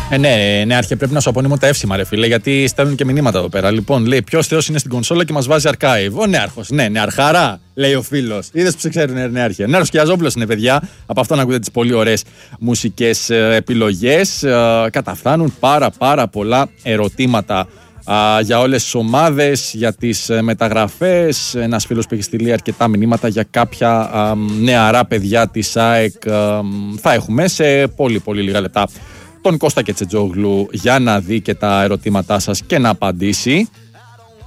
Ναι, Άρχε, πρέπει να σου απονείμω τα εύσημα, ρε φίλε, γιατί στέλνουν και μηνύματα εδώ πέρα. Λοιπόν, λέει: ποιος θεός είναι στην κονσόλα και μας βάζει archive? Ο Νέαρχος. Ναι, Νεαρχαρά, λέει ο φίλος. Είδες που σε ξέρουν, Νέαρχε. Νέαρχος Κιαζόπουλος είναι, παιδιά. Από αυτό να ακούτε τις πολύ ωραίες μουσικές επιλογές. Καταφθάνουν πάρα πολλά ερωτήματα για όλες τις ομάδες, για τις μεταγραφές. Ένας φίλος που έχει στείλει αρκετά μηνύματα για κάποια νεαρά παιδιά της ΑΕΚ. Θα έχουμε σε πολύ λίγα λεπτά τον Κώστα Κετσετζόγλου για να δει και τα ερωτήματά σας και να απαντήσει.